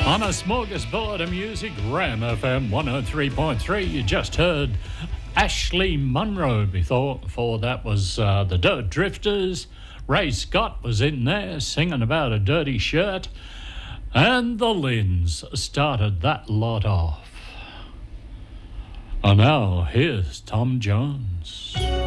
On a smorgasbord of music, Ram FM 103.3, you just heard Ashley Munro. Before that was the Dirt Drifters. Ray Scott was in there singing about a dirty shirt. And the Lins started that lot off. And now, here's Tom Jones.